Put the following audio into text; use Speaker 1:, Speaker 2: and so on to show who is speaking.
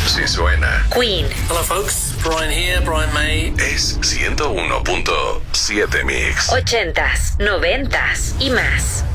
Speaker 1: Si suena.
Speaker 2: Queen.
Speaker 3: Hello folks, Brian here, Brian May.
Speaker 1: Es 101.7 Mix.
Speaker 2: 80s, 90s y más.